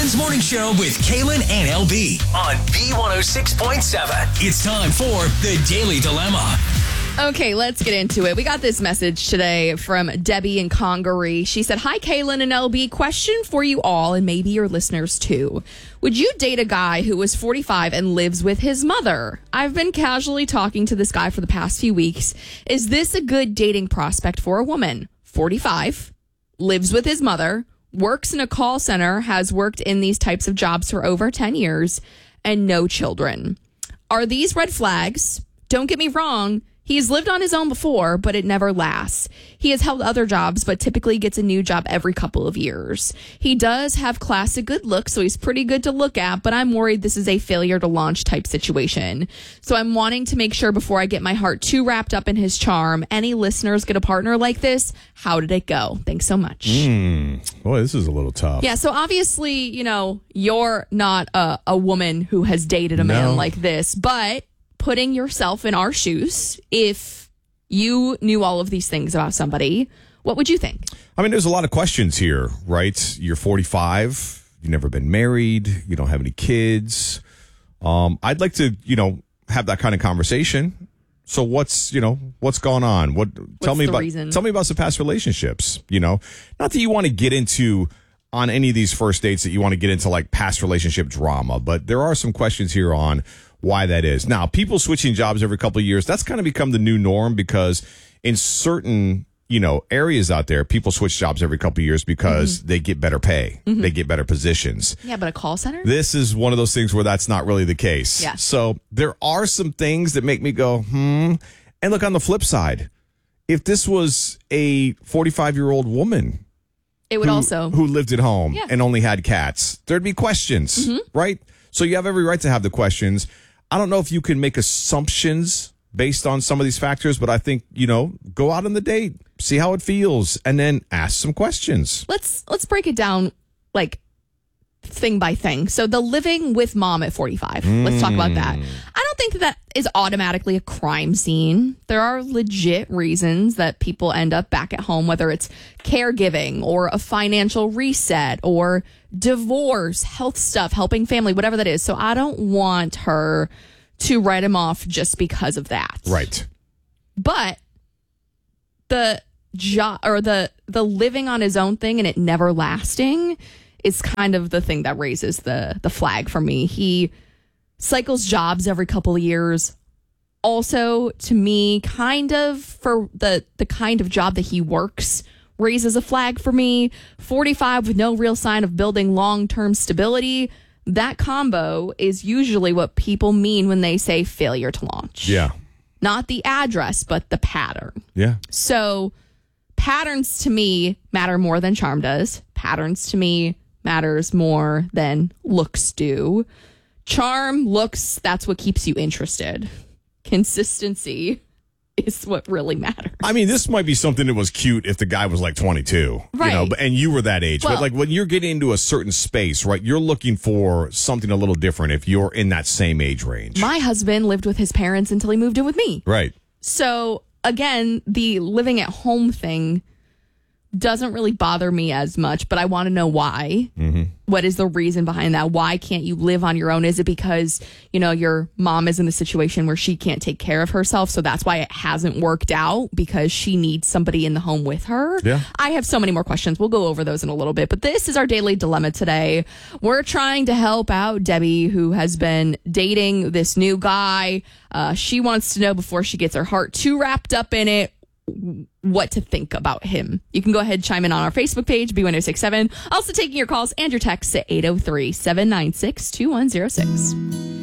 Killman's Morning Show with Kaylin and LB on B106.7. It's time for the Daily Dilemma. Okay, let's get into it. We got this message today from Debbie in Congaree. She said, "Hi, Kaylin and LB. Question for you all, and maybe your listeners too. Would you date a guy who is 45 and lives with his mother? I've been casually talking to this guy for the past few weeks. Is this a good dating prospect for a woman? 45, lives with his mother, works in a call center, has worked in these types of jobs for over 10 years, and no children. Are these red flags? Don't get me wrong. He's lived on his own before, but it never lasts. He has held other jobs, but typically gets a new job every couple of years. He does have classic good looks, so he's pretty good to look at, but I'm worried this is a failure to launch type situation. So I'm wanting to make sure before I get my heart too wrapped up in his charm. Any listeners get a partner like this? How did it go? Thanks so much." Boy, this is a little tough. Yeah, so obviously, you're not a woman who has dated a man like this, but putting yourself in our shoes, if you knew all of these things about somebody, what would you think? I mean, there's a lot of questions here, right? You're 45, you've never been married, you don't have any kids. I'd like to, have that kind of conversation. So what's going on? Tell me about some past relationships, Not that you want to get into on any of these first dates that you want to get into like past relationship drama, but there are some questions here on why that is. Now, people switching jobs every couple of years, that's kind of become the new norm because in certain, areas out there, people switch jobs every couple of years because they get better pay. They get better positions. Yeah, but a call center? This is one of those things where that's not really the case. Yeah. So there are some things that make me go, And look, on the flip side, if this was a 45-year-old woman it would who lived at home and only had cats, there'd be questions, right? So you have every right to have the questions. I don't know if you can make assumptions based on some of these factors, but I think, go out on the date, see how it feels, and then ask some questions. Let's break it down like thing by thing. So the living with mom at 45. Let's talk about that. I don't think that is automatically a crime scene. There are legit reasons that people end up back at home, whether it's caregiving or a financial reset or divorce, health stuff, helping family, whatever that is. So I don't want her to write him off just because of that. Right. But the job or the living on his own thing and it never lasting is kind of the thing that raises the flag for me. He cycles jobs every couple of years. Also, to me, kind of for the kind of job that he works raises a flag for me. 45 with no real sign of building long-term stability. That combo is usually what people mean when they say failure to launch. Yeah. Not the address, but the pattern. Yeah. So patterns to me matter more than charm does. Patterns to me matters more than looks do. Charm, looks, that's what keeps you interested. Consistency is what really matters. I mean, this might be something that was cute if the guy was like 22, right? And you were that age. Well, but like when you're getting into a certain space, right, you're looking for something a little different if you're in that same age range. My husband lived with his parents until he moved in with me. Right. So again, the living at home thing doesn't really bother me as much, but I want to know why. What is the reason behind that? Why can't you live on your own? Is it because, your mom is in a situation where she can't take care of herself, so that's why it hasn't worked out, because she needs somebody in the home with her? Yeah. I have so many more questions. We'll go over those in a little bit, but this is our daily dilemma today. We're trying to help out Debbie, who has been dating this new guy. She wants to know before she gets her heart too wrapped up in it, what to think about him. You can go ahead and chime in on our Facebook page, B1067. Also taking your calls and your texts at 803-796-2106.